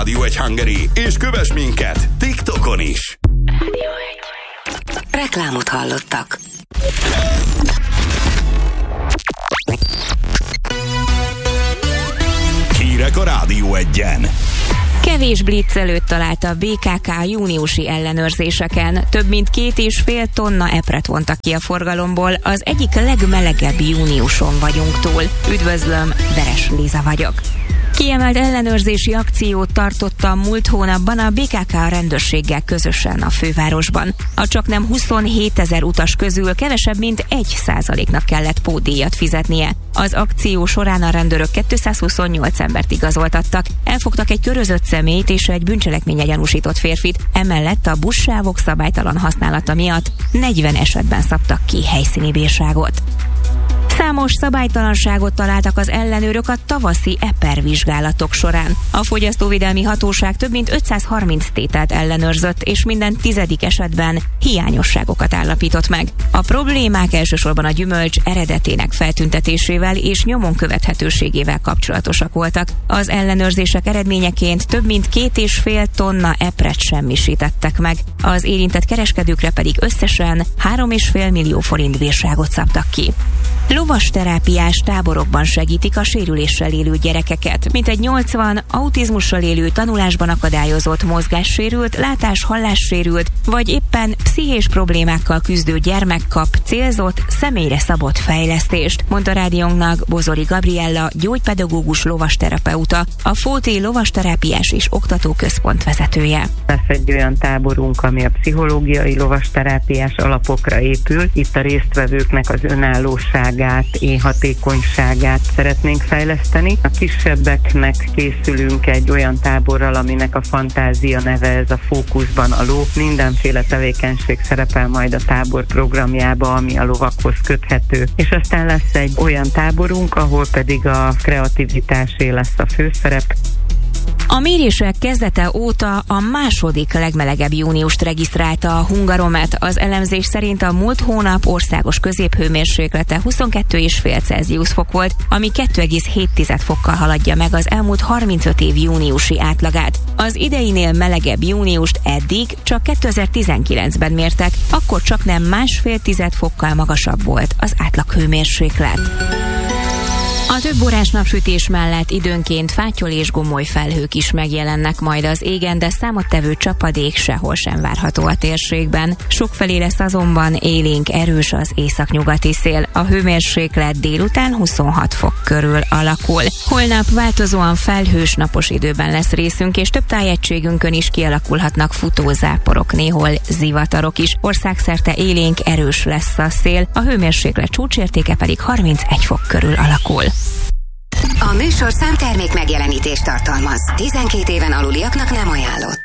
Radio 1 Hungary, és kövess minket TikTokon is. Radio 1. Reklámot hallottak. Hírek a Rádió 1-en. Kevés blitz előtt találta a BKK a júniusi ellenőrzéseken. Több mint 2,5 tonna epret vontak ki a forgalomból. Az egyik legmelegebb júniuson vagyunk túl. Üdvözlöm, Veres Liza vagyok. Kiemelt ellenőrzési akciót tartotta múlt hónapban a BKK a rendőrséggel közösen a fővárosban. A csaknem 27 000 utas közül kevesebb mint 1%-nak kellett pótdíjat fizetnie. Az akció során a rendőrök 228 embert igazoltattak, elfogtak egy körözött személyt és egy bűncselekménye gyanúsított férfit, emellett a buszsávok szabálytalan használata miatt 40 esetben szabtak ki helyszíni bírságot. Számos szabálytalanságot találtak az ellenőrök a tavaszi EPER vizsgálatok során. A Fogyasztóvédelmi Hatóság több mint 530 tételt ellenőrzött, és minden 10. esetben hiányosságokat állapított meg. A problémák elsősorban a gyümölcs eredetének feltüntetésével és nyomon követhetőségével kapcsolatosak voltak. Az ellenőrzések eredményeként több mint 2,5 tonna epret semmisítettek meg. Az érintett kereskedőkre pedig összesen 3,5 millió forint bírságot szabtak ki. Lovasterápiás táborokban segítik a sérüléssel élő gyerekeket. Mintegy 80 autizmussal élő, tanulásban akadályozott, mozgássérült, látás-hallássérült, vagy éppen pszichés problémákkal küzdő gyermek kap célzott, személyre szabott fejlesztést, mondta rádiónknak Bozori Gabriella, gyógypedagógus lovasterapeuta, a Fóti Lovasterápiás és Oktatóközpont vezetője. Lesz egy olyan táborunk, ami a pszichológiai lovasterápiás alapokra épül. Itt a résztvevőknek az önállóságát, hatékonyságát szeretnénk fejleszteni. A kisebbeknek készülünk egy olyan táborral, aminek a fantázia neve, ez a fókuszban a ló. Mindenféle tevékenység szerepel majd a tábor programjába, ami a lovakhoz köthető. És aztán lesz egy olyan táborunk, ahol pedig a kreativitásé lesz a főszerep. A mérések kezdete óta a második legmelegebb júniust regisztrálta a Hungaromet. Az elemzés szerint a múlt hónap országos középhőmérséklete 22,5 Celsius fok volt, ami 2,7 fokkal haladja meg az elmúlt 35 év júniusi átlagát. Az ideinél melegebb júniust eddig csak 2019-ben mértek, akkor csak nem 1,5 fokkal magasabb volt az átlaghőmérséklet. A több órás napsütés mellett időnként fátyol és gomoly felhők is megjelennek majd az égen, de számottevő csapadék sehol sem várható a térségben. Sokfelé lesz azonban élénk erős az északnyugati szél. A hőmérséklet délután 26 fok körül alakul. Holnap változóan felhős napos időben lesz részünk, és több tájegységünkön is kialakulhatnak futózáporok, néhol zivatarok is. Országszerte élénk erős lesz a szél, a hőmérséklet csúcsértéke pedig 31 fok körül alakul. A műsorszám termék megjelenítést tartalmaz. 12 éven aluliaknak nem ajánlott.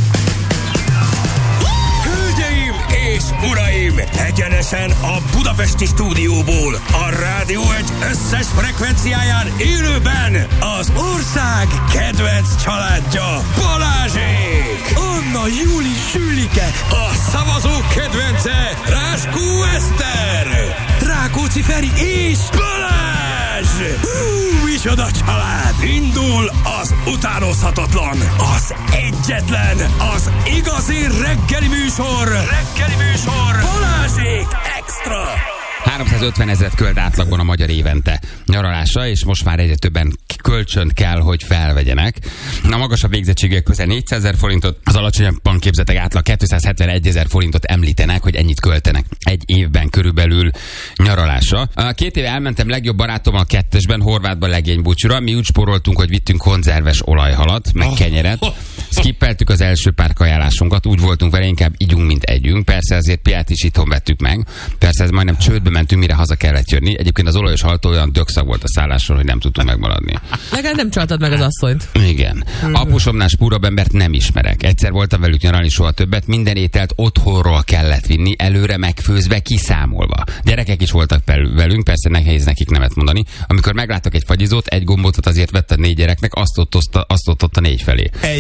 Hölgyeim és uraim! Egyenesen a budapesti stúdióból, a Rádió 1 összes frekvenciáján élőben az ország kedvenc családja, Balázsék! Anna, Júli, Sülike, a szavazók kedvence, Ráskó Eszter, Rákóczi Feri és Balázs! Micsoda család! Indul az utánozhatatlan, az egyetlen, az igazi reggeli műsor, Balázsék Extra! 350 000 költ átlagban a magyar évente nyaralásra, és most már egyre többen kölcsönt kell, hogy felvegyenek. A magasabb végzettségek közel 400 000 forintot, az alacsonyabban képzettek átlag 271 000 forintot említenek, hogy ennyit költenek egy évben körülbelül nyaralásra. 2 éve elmentem legjobb barátommal kettesben, Horvátban legénybúcsúra. Mi úgy spóroltunk, hogy vittünk konzerves olajhalat, meg kenyeret. Skippeltük az első pár kajálásunkat, úgy voltunk vele, inkább igyunk, mint együnk. Persze azért piát is itthon vettük meg. Persze ez majdnem csődbe mentünk, mire haza kellett jönni. Egyébként az olajos haltól olyan dögszag volt a szálláson, hogy nem tudtunk megmaradni. Legalább nem csaltad meg az asszonyt. Igen. Apusomnál spúrabb embert nem ismerek. Egyszer voltam velük nyaralni, soha többet. Minden ételt otthonról kellett vinni, előre megfőzve, kiszámolva. Gyerekek is voltak velünk, persze nehéz nekik nemet mondani. Amikor megláttak egy fagyizót, egy gombócot azért vett a 4 gyereknek, azt osztotta 4 felé. Egy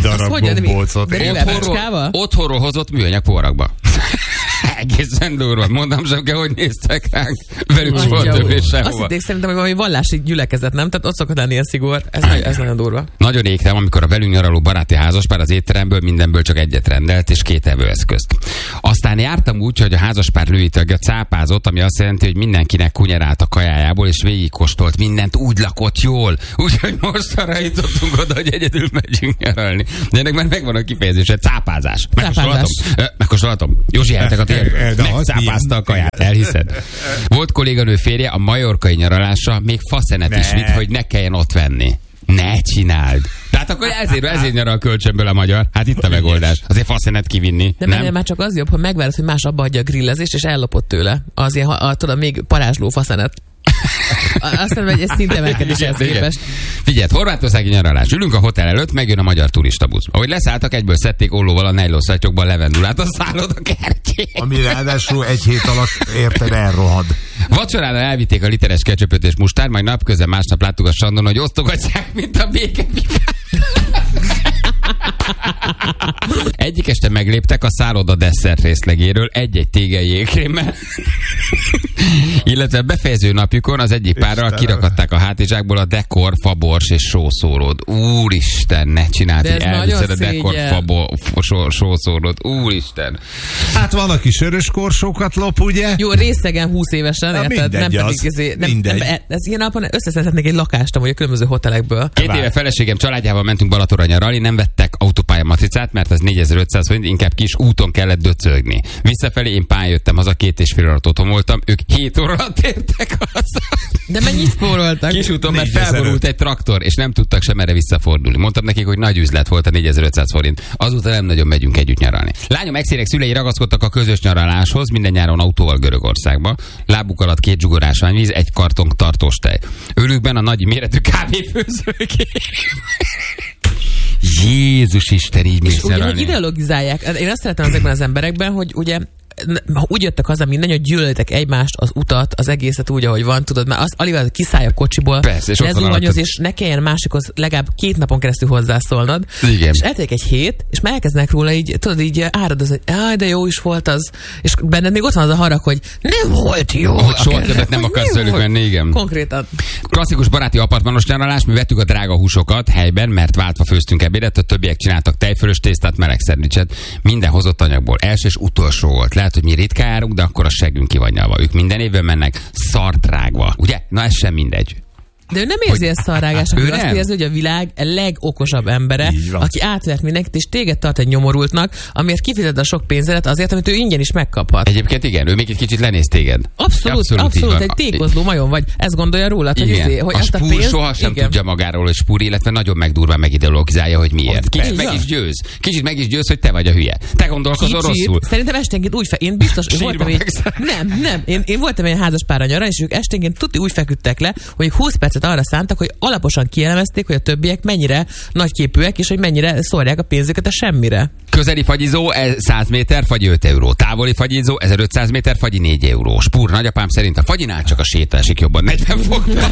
darab gombócot. Otthonról hozott műanyag poharakba. Egészen durva. Mondom sem kell, hogy néztek ránk. Velük soha többé sehova. Azt hitték szerintem, hogy valami vallási gyülekezet, nem? Tehát ott szokott lenni ilyen szigor. Ez nagyon durva. Nagyon égtem, amikor a velünk nyaraló baráti házaspár az étteremből mindenből csak egyet rendelt, és 2 evőeszközt. Aztán jártam úgy, hogy a házaspár lőítagja cápázott, ami azt jelenti, hogy mindenkinek kunyerált a kajájából, és végigkóstolt mindent, úgy lakott jól. Úgyhogy most arra jutottunk oda, hogy egyedül megyünk nyaralni. De ennek már megvan a kifejezése, cápázás. Megkóstolhatom. Józsi, eltek a térből. Megcápázta a kaját, elhiszed? Volt kolléganő férje a majorkai nyaralásra még faszenet is vitt, hogy ne kelljen ott venni. Ne csináld! Tehát akkor ezért nyaral kölcsönből a magyar. Hát itt a megoldás. Azért faszenet kivinni. Nem, már csak az jobb, hogy megvárod, hogy más abba adja a grillezést, és ellopott tőle. Az ilyen, tudod, még parázsló faszenet. Azt mondom, hogy ez szintemelkedéshez képest. Figyelj, horvátországi nyaralás. Ülünk a hotel előtt, megjön a magyar turistabusz. Ahogy leszálltak, egyből szedték ollóval a nejlonszattyokban levendulát a szálloda kertjén. Ami ráadásul 1 hét alatt érted elrohad. Vacsorára elvitték a literes ketchupöt és mustár, majd napközben másnap láttuk a strandon, hogy osztogatják, mint a békepipát. Egyik este megléptek a szálloda desszert részlegéről egy-egy tégely jégkrémmel. Illetve befejező napjukon az egyik párral kirakadták a hátizsákból a dekor, fabors és sószóród. Úristen, ne csináld, hogy elviszed a dekor, sószóród. Úristen. Hát van, aki sörös korsókat lop, ugye? Jó, részegen 20 évesen, érted? Nem pedig ez ilyen napon összeszedhetnék egy lakást amúgy a különböző hotelekből. 2 éve feleségem családjával mentünk Balatonra nyaralni, nem vettek autópálya matricát, mert az 4500 forint, inkább kis úton kellett döcögni. Visszafelé én pályán jöttem haza, 2,5 óra alatt otthon voltam, ők 7 óra alatt értek haza. De mennyit spóroltak? Kis úton, mert felborult egy traktor, és nem tudtak sem erre visszafordulni. Mondtam nekik, hogy nagy üzlet volt a 4500 forint. Azóta nem nagyon megyünk együtt nyaralni. Lányom exének szülei ragaszkodtak a közös nyaraláshoz, minden nyáron autóval Görögországba. Lábuk alatt 2 zsugor ásványvíz, 1 karton tartós tej. Őlükben a nagy méretű kávéfőzőgép. Jézus Isten, így mész el. Hogy ideologizálják. Én azt szeretem ezekben az emberekben, hogy ugye úgy jöttek haza minden, hogy gyűlöltek egymást, az utat, az egészet úgy, ahogy van, tudod, mert az alig kiszállj a kocsiból, lezuhanyoz, és ne kelljen másikhoz legalább 2 napon keresztül hozzászólnod. Igen. És eltelik egy hét, és már elkezdenek róla így, tudod, így áradoz, hogy de jó is volt az, és benned még ott van az a harag, hogy nem volt jó. Hogy soha többet nem akarsz velük menni, igen. Konkrétan. Klasszikus baráti apartmanos nyaralás, mi vettük a drága húsokat helyben, mert váltva főztünk ebédet, a többiek csináltak tejfölös tésztát, meleg szendvicset, minden hozott anyagból. Első és utolsó volt. Lehet, hogy mi ritkán járunk, de akkor a seggünk ki van nyalva. Ők minden évben mennek szartrágva. Ugye? Na ez sem mindegy. De ő nem érzi ezt szarrágásnak, ő azt érzi, hogy a világ a legokosabb embere, aki átvert mindenkit, és téged tart egy nyomorultnak, amiért kifizet a sok pénzedet azért, amit ő ingyen is megkaphat. Egyébként igen, ő még egy kicsit lenéz téged. Abszolút egy tékozló majom vagy. Ez gondolja rólad, hogy a ezt a pénzt... sohasem tudja magáról, hogy spúr, illetve nagyon megdurván megideologizálja, hogy miért. Kicsit meg is győz, hogy te vagy a hülye. Te gondolkozol rosszul. Szerintem esténként én biztos voltam én voltam egy házaspárra nyarán, és ők esténként tuti úgy feküdtek le, hogy 20 percet arra szántak, hogy alaposan kielemezték, hogy a többiek mennyire nagyképűek, és hogy mennyire szórják a pénzüket a semmire. Közeli fagyizó 100 méter, fagyi 5 euró. Távoli fagyizó 1500 méter, fagyi 4 euró. Spúr nagyapám szerint a fagyinál csak a séta esik jobban 40 fokban.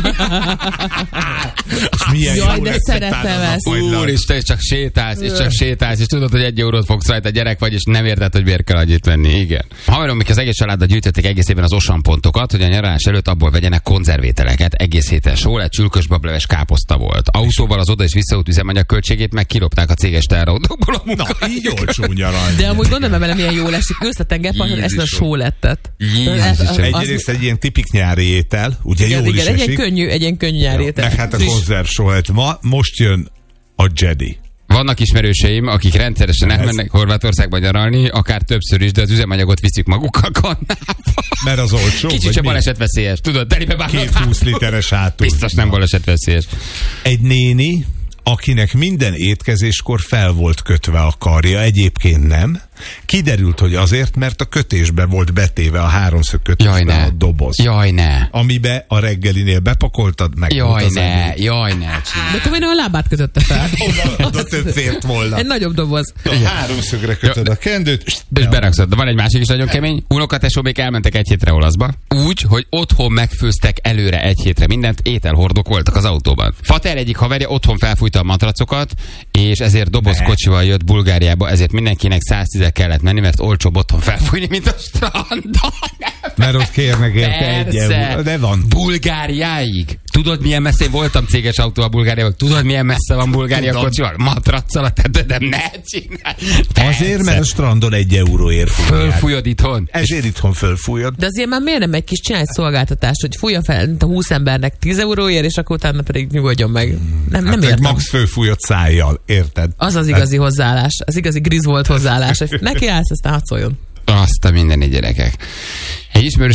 Jaj, de szeretem ezt. Úristen, és csak sétálsz, és tudod, hogy 1 eurót fogsz rajta, gyerek vagy, és nem érted, hogy miért kell annyit venni. Igen. Haverom, mikor az egész családdal gyűjtötték egész évben az Osan pontokat, hogy a nyaralás előtt abból vegyenek konzervételeket. Egész héten sólet, csülkös bableves, káposzta volt. Autóval az oda és visszaút üzemanyag költségét megkilopták a céges teherautókból a munkahelyet. Na, így olcsó nyaralni. De amúgy gondolom, vele milyen jól esik. Ősz a tengerparton, ezt a sólettet. Egyrészt egy ilyen tipik nyári étel, ugye jól is esik. Egy ilyen könnyű nyári étel. Meg hát a konzerv sólet. Most jön a Jedi. Vannak ismerőseim, akik rendszeresen elmennek Horvátországba nyaralni, akár többször is, de az üzemanyagot viszik magukkal kannába. Mert az olcsó. Kicsit sem balesetveszélyes. Tudod, telibe bánnak. 2 20 literes hátul. Biztos nem balesetveszélyes. Egy néni, akinek minden étkezéskor fel volt kötve a karja, egyébként nem, Kiderült, hogy azért, mert a kötésbe volt betéve a háromszög kötésbe a doboz. Jaj, ne. Amibe a reggelinél bepakoltad, meg jaj, ne. De komolyan a lábát kötötte fel. Oda több fért volna. Egy nagyobb doboz. A háromszögre kötöd a kendőt, és berakszod. De van egy másik is nagyon kemény. Unokatesómék elmentek egy hétre olaszba. Úgy, hogy otthon megfőztek előre egy hétre mindent, ételhordók voltak az autóban. Fater egyik haverja otthon felfújta a matracokat, és ezért dobozkocsival jött Bulgáriába, ezért mindenkinek 110 kellett menni, mert olcsóbb otthon felfújni, mint a strandon. Mert ott kérnek érte 1 euró. De van. Bulgáriáig. Tudod, milyen messze? Én voltam céges autóval Bulgáriában. Tudod, milyen messze van Bulgária kocsival? Matraccal a tetőden, ne csinálj. Azért, mert a strandon 1 euróért fújják. Fölfújod itthon. Ezért itthon fölfújod. De azért már miért nem egy kis csinálj szolgáltatást, hogy fújja fel mint a 20 embernek 10 euróért, és akkor utána pedig nyugodjon meg. Nem értem. Max fölfújott szájjal, érted? Az igazi hozzáállás. Az igazi Griswold hozzáállás. Neki állsz, aztán hadd szóljon. Azt a mindenit, gyerekek. Egy ismerős